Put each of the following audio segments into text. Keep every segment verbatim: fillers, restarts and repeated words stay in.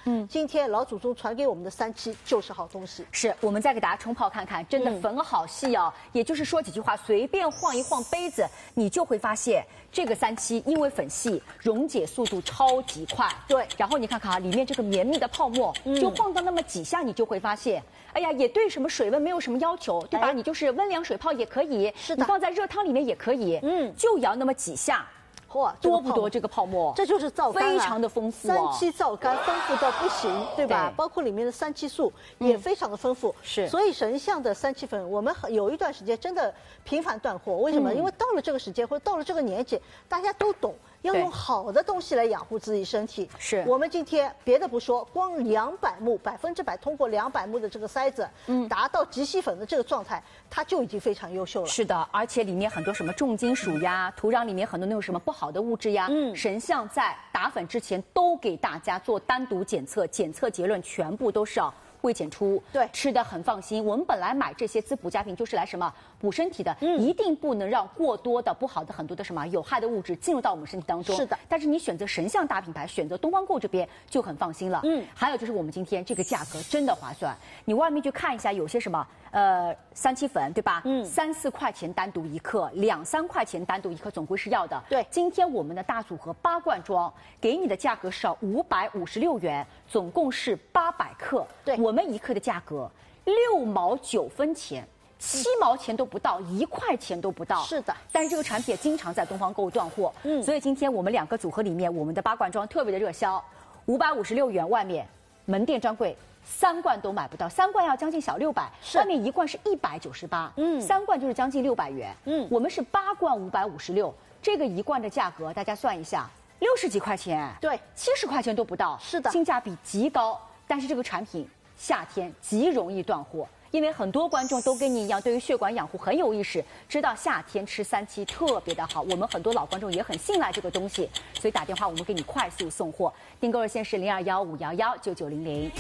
嗯，今天老祖宗传给我们的三七就是好东西。 是，我们再给大家冲泡看看，真的粉好细哦。嗯、也就是说几句话，随便晃一晃杯子，你就会发现这个三七因为粉细，溶解速度超级快。 对， 然后你看看啊，里面这个绵密的泡沫，嗯、就晃到那么几下，你就会发现，哎呀，也对什么水温没有什么要求，对吧？哎、你就是温凉水泡也可以， 是的， 你放在热汤里面也可以，嗯，就摇那么几下。 哇， 多不多这个泡沫？ 这就是皂苷、啊， 非常的丰富、哦。 三七皂苷丰富到不行，对吧？对包括里面的三七素也非常的丰富。嗯、是，所以神象的三七粉，我们有一段时间真的频繁断货。为什么？嗯、因为到了这个时间或者到了这个年纪，大家都懂。要用好的东西来养护自己身体。 是我们今天别的不说，光两百目百分之百通过两百目的这个筛子，嗯，达到极细粉的这个状态，它就已经非常优秀了。 是的，而且里面很多什么重金属呀，土壤里面很多那种什么不好的物质呀，嗯，神象在打粉之前都给大家做单独检测，检测结论全部都是啊。未检出， 对， 吃的很放心。我们本来买这些滋补佳品就是来什么补身体的，嗯，一定不能让过多的不好的很多的什么有害的物质进入到我们身体当中。 是的， 但是你选择神象大品牌，选择东方购这边就很放心了。嗯，还有就是我们今天这个价格真的划算，你外面去看一下，有些什么呃三七粉对吧？嗯，三四块钱单独一克，两三块钱单独一克，总归是要的。 对， 今天我们的大组合八罐装给你的价格是五百五十六元，总共是八百克。 对。 我们一克的价格六毛九分钱，七毛钱都不到，一块钱都不到。 是的， 但是这个产品经常在东方购物断货，嗯，所以今天我们两个组合里面，我们的八罐装特别的热销，五百五十六元，外面门店专柜三罐都买不到，三罐要将近小六百，外面一罐是一百九十八，嗯，三罐就是将近六百元，嗯，我们是八罐五百五十六，这个一罐的价格大家算一下，六十几块钱， 对， 七十块钱都不到， 是的， 性价比极高，但是这个产品。夏天极容易断货，因为很多观众都跟你一样，对于血管养护很有意识，知道夏天吃三七特别的好。我们很多老观众也很信赖这个东西，所以打电话我们给你快速送货。订购热线是零二幺五幺幺九九零零。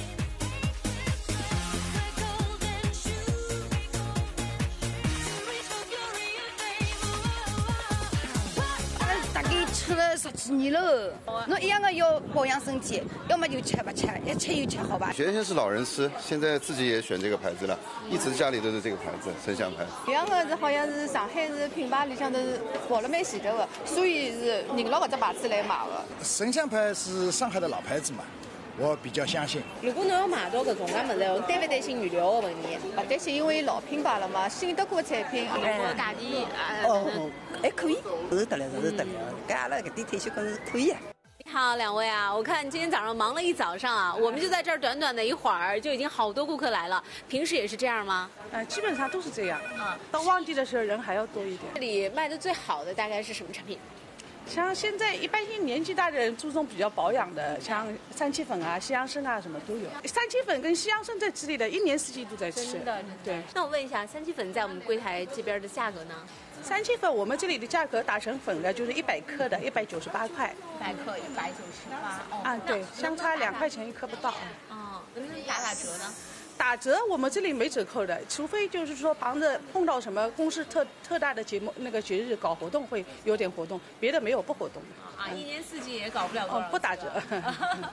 吃了十几年了，那一样的要保养身体，要么就吃不吃，一吃又吃，好吧？ 原先是老人吃，现在自己也选这个牌子了，一直家里都是这个牌子，神象牌。 这样的是好像是上海是品牌里向都是跑了蛮前头的，所以是认了搿只牌子来买的。 神象牌是上海的老牌子嘛。我比较相信。 如果侬要买到搿种介物事，担不担心原料的问题？不担心，因为老品牌了嘛，信得过产品，如果价钿啊， 哦，还可以，是得了，是得了，搿阿拉搿点退休金是可以。 你好，两位啊，我看今天早上忙了一早上啊，我们就在这儿短短的一会儿就已经好多顾客来了。平时也是这样吗？ 呃，基本上都是这样。啊，到旺季的时候人还要多一点。 这里卖的最好的大概是什么产品？ 像现在一般性年纪大的人注重比较保养的，像三七粉啊、西洋参啊什么都有。三七粉跟西洋参在这里的一年四季都在吃。 真的， 对。 那我问一下，三七粉在我们柜台这边的价格呢？ 三七粉我们这里的价格打成粉的，就是一百克的，一百九十八块。 一百克一百九十八。 啊，对，相差两块钱一克不到。 哦，能不能打打折呢？ 打折我们这里没折扣的，除非就是说旁着碰到什么公司特特大的节目那个节日搞活动会有点活动，别的没有不活动。 啊，一年四季也搞不了多少。 哦，不打折。